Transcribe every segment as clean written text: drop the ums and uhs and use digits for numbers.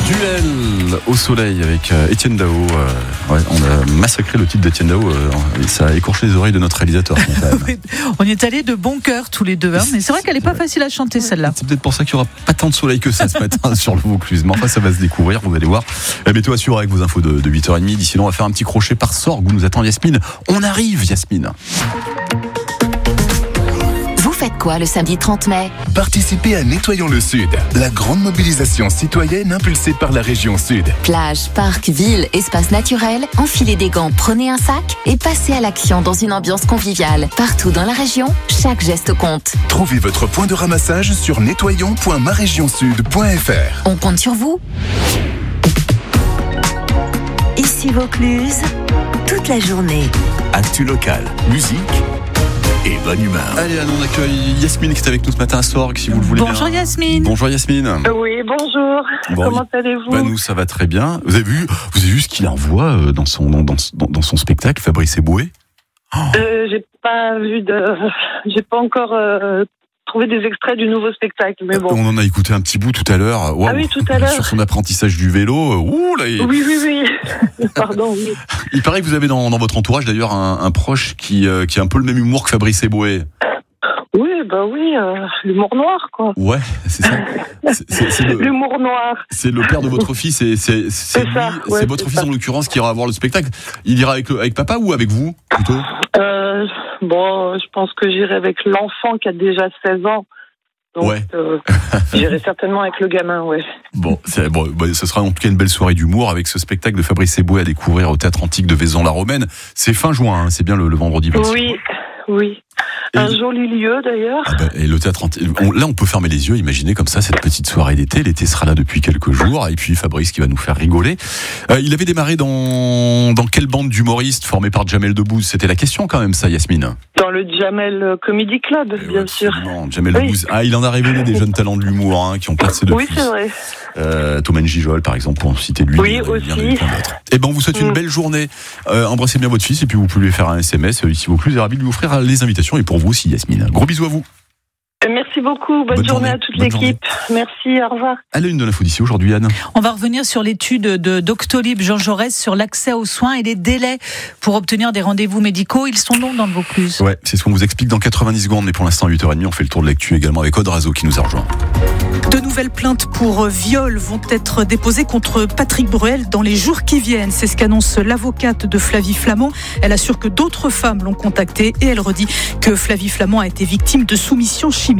Duel au soleil avec Étienne Dao. On a massacré le titre d'Étienne Dao et ça a écorché les oreilles de notre réalisateur. Oui, on est allés de bon cœur tous les deux, mais c'est vrai qu'elle n'est pas facile à chanter celle-là. C'est peut-être pour ça qu'il n'y aura pas tant de soleil que ça ce matin sur le Vaucluse. Mais enfin, ça va se découvrir, vous allez voir. Météo Assure avec vos infos de 8h30. D'ici là, on va faire un petit crochet par Sorgues où nous attend Yasmine. On arrive, Yasmine. Faites quoi le samedi 30 mai ? Participez à Nettoyons le Sud, la grande mobilisation citoyenne impulsée par la région Sud. Plage, parc, ville, espace naturel, enfilez des gants, prenez un sac et passez à l'action dans une ambiance conviviale. Partout dans la région, chaque geste compte. Trouvez votre point de ramassage sur nettoyons.maregionsud.fr. On compte sur vous. Ici Vaucluse, toute la journée. Actu local, musique et bonne humeur. Allez, on accueille Yasmine qui est avec nous ce matin à Sorgues, si vous le voulez. Bonjour bien. Yasmine. Bonjour Yasmine. Oui, bonjour. Bon, Comment allez-vous ? Nous, ça va très bien. Vous avez vu ce qu'il envoie dans son spectacle, Fabrice Eboué ? J'ai pas encore trouvé des extraits du nouveau spectacle, mais bon. On en a écouté un petit bout tout à l'heure. Wow. Ah oui, tout à l'heure. Sur son apprentissage du vélo. Oui. Pardon, oui. Il paraît que vous avez dans votre entourage d'ailleurs un proche qui a un peu le même humour que Fabrice Eboué. Oui, l'humour noir, quoi. Ouais, c'est ça. C'est l'humour noir. C'est le père de votre fils et c'est votre fils en l'occurrence qui ira voir le spectacle. Il ira avec papa ou avec vous plutôt ? Je pense que j'irai avec l'enfant qui a déjà 16 ans. Donc, ouais. J'irai certainement avec le gamin, ouais. Ce sera en tout cas une belle soirée d'humour avec ce spectacle de Fabrice Eboué à découvrir au Théâtre Antique de Vaison-la-Romaine. C'est fin juin, c'est bien le vendredi 26. Oui. Un joli lieu d'ailleurs. Et le Théâtre Antique, là on peut fermer les yeux, imaginez comme ça cette petite soirée d'été. L'été sera là depuis quelques jours et puis Fabrice qui va nous faire rigoler. Il avait démarré dans quelle bande d'humoristes formée par Jamel Debbouze ? C'était la question quand même ça, Yasmine. Dans le Jamel Comedy Club, bien sûr. Jamel Debbouze. Il en a révélé des jeunes talents de l'humour qui ont percé depuis. Oui, c'est vrai. Thomas Gijol par exemple, pour en citer lui. Oui, aussi. On vous souhaite une belle journée. Embrassez bien votre fils et puis vous pouvez lui faire un SMS ici Vaucluse et ravi de lui offrir les invitations et pour vous aussi Yasmine. Gros bisous à vous. Merci beaucoup, bonne journée à toute l'équipe. Merci, au revoir. À la une de l'info d'ici aujourd'hui, Anne. On va revenir sur l'étude de Doctolib Jean Jaurès sur l'accès aux soins et les délais pour obtenir des rendez-vous médicaux. Ils sont longs dans le Vaucluse. Ouais, c'est ce qu'on vous explique dans 90 secondes, mais pour l'instant à 8h30, on fait le tour de l'actu également avec Aude Razo qui nous a rejoint. De nouvelles plaintes pour viol vont être déposées contre Patrick Bruel dans les jours qui viennent. C'est ce qu'annonce l'avocate de Flavie Flament. Elle assure que d'autres femmes l'ont contactée et elle redit que Flavie Flament a été victime de soumission chimique.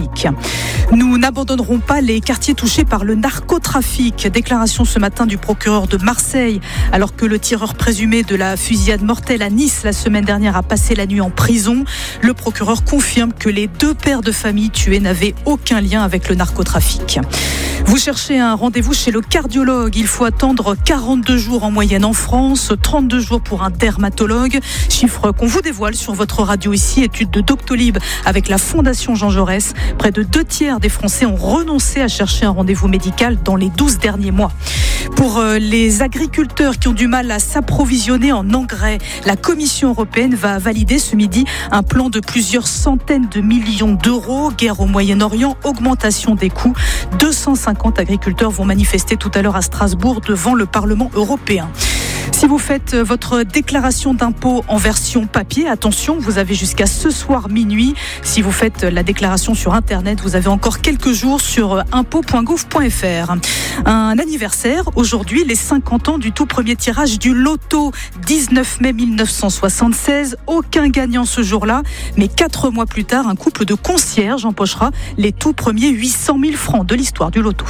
Nous n'abandonnerons pas les quartiers touchés par le narcotrafic. Déclaration ce matin du procureur de Marseille. Alors que le tireur présumé de la fusillade mortelle à Nice la semaine dernière a passé la nuit en prison, le procureur confirme que les 2 pères de famille tués n'avaient aucun lien avec le narcotrafic. Vous cherchez un rendez-vous chez le cardiologue. Il faut attendre 42 jours en moyenne en France, 32 jours pour un dermatologue. Chiffre qu'on vous dévoile sur votre radio ici. Étude de Doctolib avec la Fondation Jean Jaurès. Près de 2/3 des Français ont renoncé à chercher un rendez-vous médical dans les 12 derniers mois. Pour les agriculteurs qui ont du mal à s'approvisionner en engrais, la Commission européenne va valider ce midi un plan de plusieurs centaines de millions d'euros. Guerre au Moyen-Orient, augmentation des coûts. 250 agriculteurs vont manifester tout à l'heure à Strasbourg devant le Parlement européen. Si vous faites votre déclaration d'impôt en version papier, attention, vous avez jusqu'à ce soir minuit. Si vous faites la déclaration sur Internet, vous avez encore quelques jours sur impôt.gouv.fr. Un anniversaire, aujourd'hui, les 50 ans du tout premier tirage du loto. 19 mai 1976, aucun gagnant ce jour-là. Mais 4 mois plus tard, un couple de concierges empochera les tout premiers 800 000 francs de l'histoire du loto.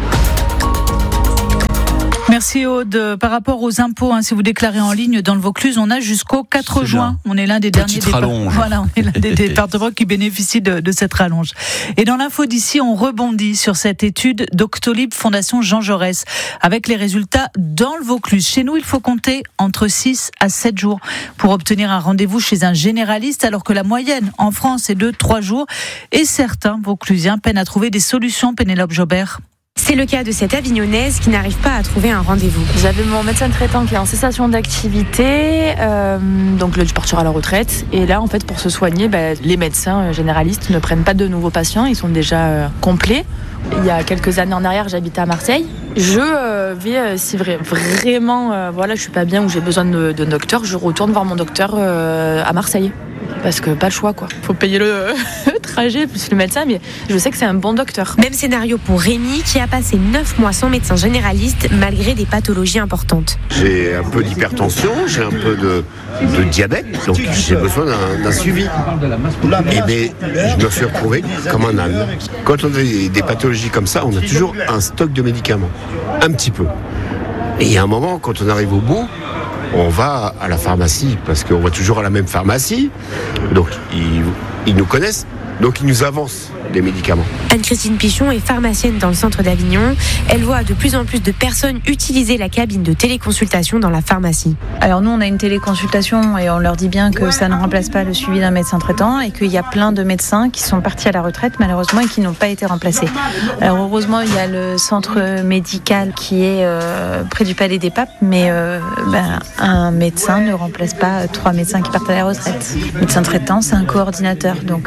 Merci Aude. Par rapport aux impôts, si vous déclarez en ligne dans le Vaucluse, on a jusqu'au 4 juin. On est l'un des derniers départements qui bénéficient de cette rallonge. Et dans l'info d'ici, on rebondit sur cette étude Doctolib Fondation Jean Jaurès avec les résultats dans le Vaucluse. Chez nous, il faut compter entre 6 à 7 jours pour obtenir un rendez-vous chez un généraliste, alors que la moyenne en France est de 3 jours. Et certains Vauclusiens peinent à trouver des solutions. Pénélope Jobert. C'est le cas de cette Avignonnaise qui n'arrive pas à trouver un rendez-vous. J'avais mon médecin traitant qui est en cessation d'activité, donc là, je partirai à la retraite. Et là, en fait, pour se soigner, les médecins généralistes ne prennent pas de nouveaux patients, ils sont déjà complets. Il y a quelques années en arrière, j'habitais à Marseille. Je vais, si vraiment, je suis pas bien ou j'ai besoin de docteur, je retourne voir mon docteur à Marseille. Parce que pas le choix, quoi. Faut payer le trajet plus le médecin, mais je sais que c'est un bon docteur. Même scénario pour Rémi, qui a passé 9 mois sans médecin généraliste, malgré des pathologies importantes. J'ai un peu d'hypertension, j'ai un peu de diabète, donc j'ai besoin d'un suivi. Et je me suis retrouvé comme un âne. Quand on a des pathologies comme ça, on a toujours un stock de médicaments. Un petit peu. Et il y a un moment, quand on arrive au bout, on va à la pharmacie, parce qu'on va toujours à la même pharmacie. Donc, ils nous connaissent, donc ils nous avancent des médicaments. Anne-Christine Pichon est pharmacienne dans le centre d'Avignon. Elle voit de plus en plus de personnes utiliser la cabine de téléconsultation dans la pharmacie. Alors nous, on a une téléconsultation et on leur dit bien que ça ne remplace pas le suivi d'un médecin traitant et qu'il y a plein de médecins qui sont partis à la retraite malheureusement et qui n'ont pas été remplacés. Alors heureusement, il y a le centre médical qui est près du Palais des Papes, mais un médecin ne remplace pas 3 médecins qui partent à la retraite. Le médecin traitant, c'est un coordinateur, donc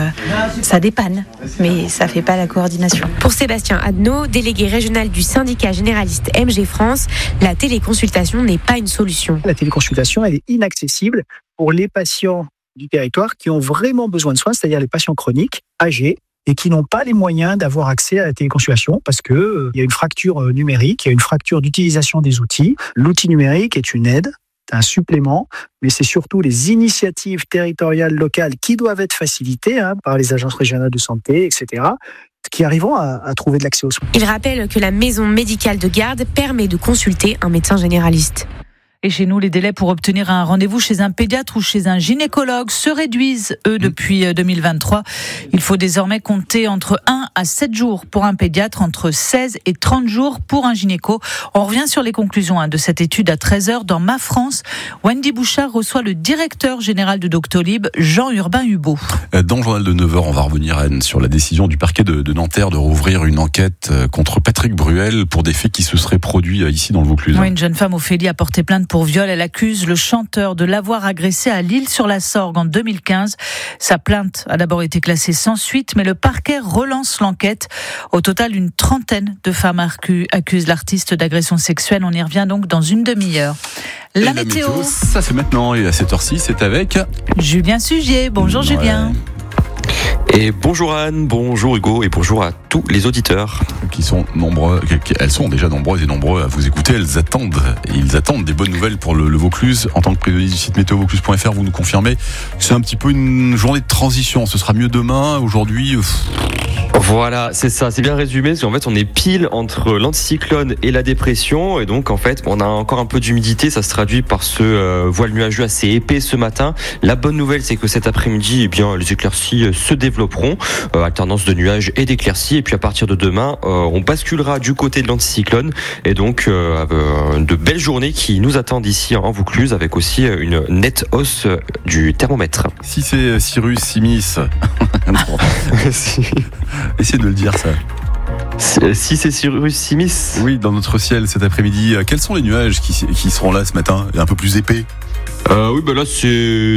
ça dépanne. Mais ça ne fait pas la coordination. Pour Sébastien Adnaud, délégué régional du syndicat généraliste MG France, la téléconsultation n'est pas une solution. La téléconsultation, elle est inaccessible pour les patients du territoire qui ont vraiment besoin de soins, c'est-à-dire les patients chroniques, âgés, et qui n'ont pas les moyens d'avoir accès à la téléconsultation parce que il y a une fracture numérique, il y a une fracture d'utilisation des outils. L'outil numérique est une aide, un supplément, mais c'est surtout les initiatives territoriales locales qui doivent être facilitées par les agences régionales de santé, etc., qui arriveront à trouver de l'accès aux soins. Il rappelle que la maison médicale de garde permet de consulter un médecin généraliste. Et chez nous, les délais pour obtenir un rendez-vous chez un pédiatre ou chez un gynécologue se réduisent, depuis 2023. Il faut désormais compter entre 1 à 7 jours pour un pédiatre, entre 16 et 30 jours pour un gynéco. On revient sur les conclusions de cette étude à 13h dans Ma France. Wendy Bouchard reçoit le directeur général de Doctolib, Jean-Urbain Hubault. Dans le journal de 9h, on va revenir Anne, sur la décision du parquet de Nanterre de rouvrir une enquête contre Patrick Bruel pour des faits qui se seraient produits ici dans le Vaucluse. Oui, une jeune femme, Ophélie, a porté plainte pour viol. Elle accuse le chanteur de l'avoir agressé à L'Isle-sur-la-Sorgue en 2015. Sa plainte a d'abord été classée sans suite, mais le parquet relance l'enquête. Au total, une trentaine de femmes accusent l'artiste d'agression sexuelle. On y revient donc dans une demi-heure. La météo, ça c'est maintenant, et à 7h06, c'est avec Julien Sugier. Bonjour Julien. Et bonjour Anne, bonjour Hugo et bonjour à tous les auditeurs. Qui sont nombreux, elles sont déjà nombreuses et nombreux à vous écouter. Ils attendent des bonnes nouvelles pour le Vaucluse. En tant que prévenu du site météovaucluse.fr, vous nous confirmez que c'est un petit peu une journée de transition. Ce sera mieux demain, aujourd'hui. Voilà, c'est ça, c'est bien résumé, parce qu'en fait on est pile entre l'anticyclone et la dépression, et donc en fait on a encore un peu d'humidité, ça se traduit par ce voile nuageux assez épais ce matin. La bonne nouvelle, c'est que cet après-midi, les éclaircies se développeront, alternance de nuages et d'éclaircies, et puis à partir de demain, on basculera du côté de l'anticyclone, et donc de belles journées qui nous attendent ici en Vaucluse, avec aussi une nette hausse du thermomètre. Si c'est Cyrus Simis, essayez de le dire ça. Si c'est Cyrus Simis. Oui, dans notre ciel cet après-midi, quels sont les nuages qui seront là ce matin, un peu plus épais? Là c'est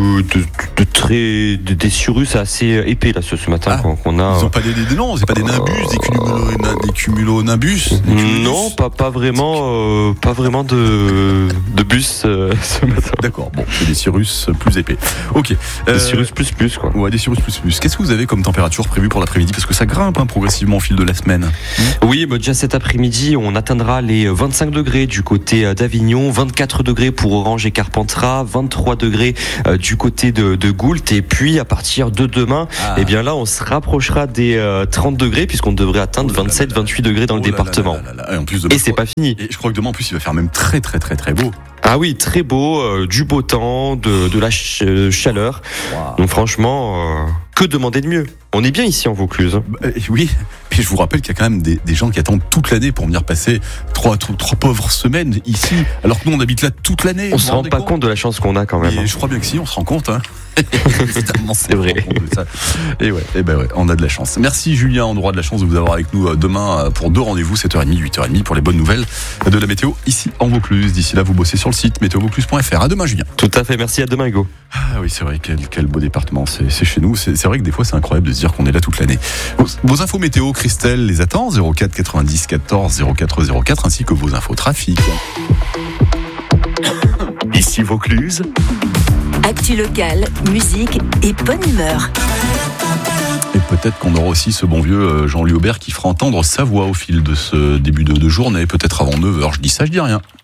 des Cyrus assez épais là ce matin qu'on a. Ils ont pas non, c'est pas des nimbus, des cumulonimbus. Non, pas vraiment de bus ce matin. D'accord, bon, c'est des Cyrus plus épais. OK. Des Cyrus plus quoi. Ouais, des Cyrus plus. Qu'est-ce que vous avez comme température prévue pour l'après-midi, parce que ça grimpe progressivement au fil de la semaine? Oui, déjà cet après-midi, on atteindra les 25 degrés du côté d'Avignon, 24 degrés pour Orange et Carpentras, 23 degrés du côté de Goult, et puis à partir de demain, là on se rapprochera des 30 degrés puisqu'on devrait atteindre 27-28 degrés dans le département. Et c'est pas fini. Et je crois que demain en plus il va faire même très très très très beau. Ah oui, très beau, du beau temps, de la chaleur. Wow. Donc franchement, que demander de mieux? On est bien ici en Vaucluse. Oui, puis je vous rappelle qu'il y a quand même des gens qui attendent toute l'année pour venir passer trois pauvres semaines ici, alors que nous on habite là toute l'année. On se rend pas compte de la chance qu'on a quand même. Et je crois bien que si, on se rend compte. Évidemment, c'est vrai. Et ouais, on a de la chance. Merci Julien, on aura de la chance de vous avoir avec nous demain pour 2 rendez-vous, 7h30, 8h30 pour les bonnes nouvelles de la météo ici en Vaucluse. D'ici là, vous bossez sur le site météovaucluse.fr. À demain Julien. Tout à fait, merci, à demain Hugo. Ah oui, c'est vrai, quel beau département, c'est chez nous. C'est vrai que des fois c'est incroyable de se dire qu'on est là toute l'année. Vos infos météo, Christelle les attend, 04 90 14 04 04, ainsi que vos infos trafic. Ici Vaucluse. Actu locale, musique et bonne humeur. Et peut-être qu'on aura aussi ce bon vieux Jean-Louis Aubert qui fera entendre sa voix au fil de ce début de journée, peut-être avant 9h. Je dis ça, je dis rien.